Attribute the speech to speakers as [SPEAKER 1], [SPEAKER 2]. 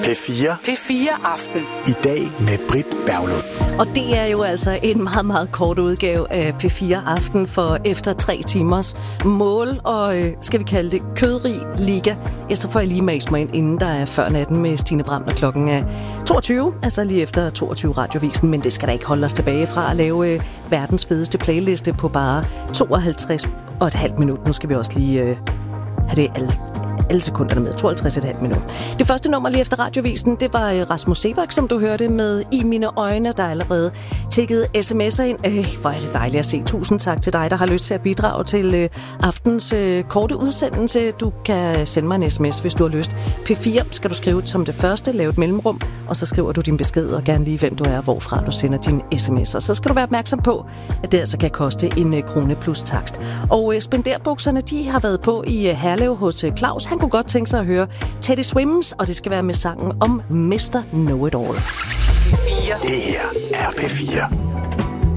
[SPEAKER 1] P4.
[SPEAKER 2] P4 Aften.
[SPEAKER 1] I dag med Britt Berglund.
[SPEAKER 3] Og det er jo altså en meget, meget kort udgave af P4 Aften, for efter 3 timers mål og, skal vi kalde det, kødrig liga. Så får jeg lige mast mig ind, inden der er før natten med Stine Bram, og klokken er 22, altså lige efter 22 radiovisen. Men det skal da ikke holde os tilbage fra at lave verdens fedeste playliste på bare 52,5 minutter. Nu skal vi også lige have det alle sekunderne med. 52,5 minutter. Det første nummer lige efter radiovisen, det var Rasmus Seebach, som du hørte med I mine øjne, der allerede tækkede sms'er ind. Hvor er det dejligt at se. Tusind tak til dig, der har lyst til at bidrage til aftens korte udsendelse. Du kan sende mig en sms, hvis du har lyst. P4 skal du skrive som det første, lave et mellemrum, og så skriver du din besked, og gerne lige, hvem du er, hvorfra du sender dine sms'er. Så skal du være opmærksom på, at det altså kan koste 1 krone plus takst. Og spenderbukserne, de har været på i Herlev hos Claus. Han kunne godt tænke sig at høre Teddy Swims, og det skal være med sangen om Mr. Know It All.
[SPEAKER 1] Det her er P4.